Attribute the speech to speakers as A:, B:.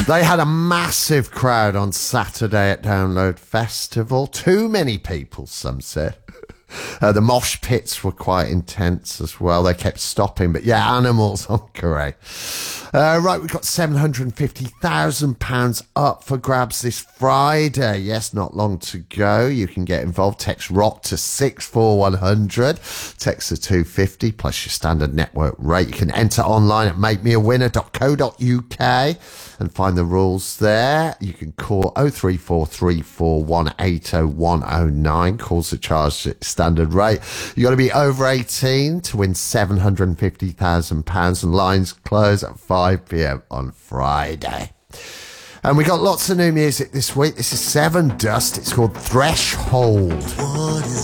A: They had a massive crowd on Saturday at Download Festival. Too many people, some said. The mosh pits were quite intense as well. They kept stopping, but yeah, Animals on Correct. Right, we've got £750,000 up for grabs this Friday. Yes, not long to go. You can get involved. Text ROCK to 64100. Text the 250 plus your standard network rate. You can enter online at makemeawinner.co.uk and find the rules there. You can call 03434180109. Calls are charged at standard rate. You got to be over 18 to win £750,000, and lines close at 5 p.m. on Friday. And we got lots of new music this week. This is Seven Dust. It's called Threshold.
B: What is